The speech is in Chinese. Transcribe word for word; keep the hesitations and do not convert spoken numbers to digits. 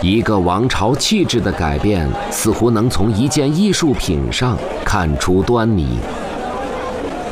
一个王朝气质的改变，似乎能从一件艺术品上看出端倪。